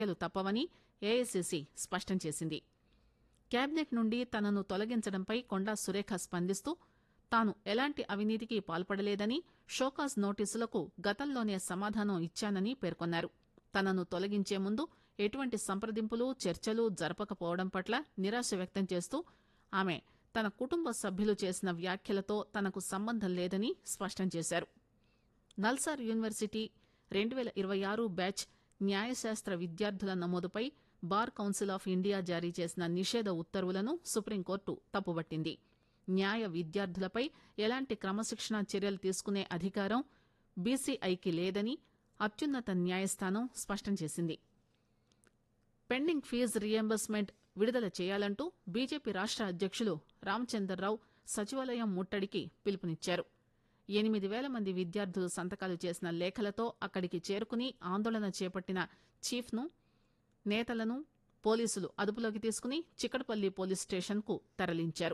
చర్యలు తప్పవని ఏఐసీసీ స్పష్టం చేసింది. కేబినెట్ నుండి తనను తొలగించడంపై కొండా సురేఖ స్పందిస్తూ తాను ఎలాంటి అవినీతికి పాల్పడలేదని, షోకాజ్ నోటీసులకు గతంలోనే సమాధానం ఇచ్చానని పేర్కొన్నారు. తనను తొలగించే ముందు ఎటువంటి సంప్రదింపులు, చర్చలు జరపకపోవడం పట్ల నిరాశ వ్యక్తం చేస్తూ ఆమె తన కుటుంబ సభ్యులు చేసిన వ్యాఖ్యలతో తనకు సంబంధం లేదని స్పష్టం చేశారు. నల్సార్ యూనివర్సిటీ 2026 బ్యాచ్ న్యాయశాస్త్ర విద్యార్థుల నమోదుపై బార్ కౌన్సిల్ ఆఫ్ ఇండియా జారీ చేసిన నిషేధ ఉత్తర్వులను సుప్రీంకోర్టు తప్పుబట్టింది. న్యాయ విద్యార్థులపై ఎలాంటి క్రమశిక్షణా చర్యలు తీసుకునే అధికారం బీసీఐకి లేదని అత్యున్నత న్యాయస్థానం స్పష్టం చేసింది. పెండింగ్ ఫీజు రియంబర్స్మెంట్ విడుదల చేయాలంటూ బీజేపీ రాష్ట అధ్యక్షులు రామచందర్రావు సచివాలయం ముట్టడికి పిలుపునిచ్చారు. 8,000 మంది విద్యార్థులు సంతకాలు చేసిన లేఖలతో అక్కడికి చేరుకుని ఆందోళన చేపట్టిన చీఫ్ను, నేతలను పోలీసులు అదుపులోకి తీసుకుని చిక్కడపల్లి పోలీస్ స్టేషన్ కు తరలించారు.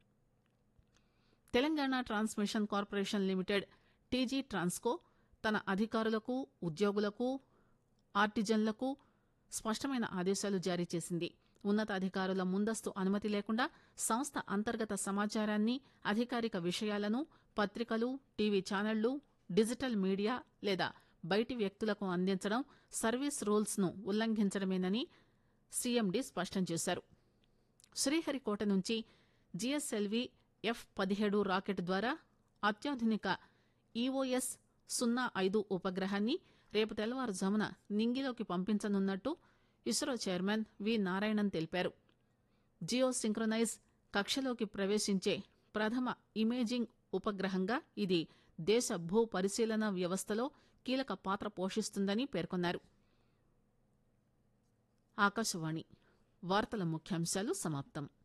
Telangana transmission corporation limited TG Transco తన అధికారులకు, ఉద్యోగులకు, ఆర్టిజన్లకు స్పష్టమైన ఆదేశాలు జారీ చేసింది. ఉన్నతాధికారుల ముందస్తు అనుమతి లేకుండా సంస్థ అంతర్గత సమాచారాన్ని, అధికారిక విషయాలను పత్రికలు, టీవీ ఛానళ్లు, డిజిటల్ మీడియా లేదా బయటి వ్యక్తులకు అందించడం సర్వీస్ రూల్స్ ను ఉల్లంఘించడమేనని సీఎండీ స్పష్టం చేశారు. శ్రీహరికోట నుంచి జీఎస్ఎల్వీ F-17 రాకెట్ ద్వారా అత్యాధునిక EOS-05 ఉపగ్రహాన్ని రేపు తెల్లవారుజామున నింగిలోకి పంపించనున్నట్టు ఇస్రో చైర్మన్ వి నారాయణన్ తెలిపారు. జియో సింక్రొనైజ్ కక్షలోకి ప్రవేశించే ప్రథమ ఇమేజింగ్ ఉపగ్రహంగా ఇది దేశ భూ పరిశీలన వ్యవస్థలో కీలక పాత్ర పోషిస్తుందని పేర్కొన్నారు. ఆకాశవాణి వార్తల ముఖ్యాంశాలు సమాప్తం.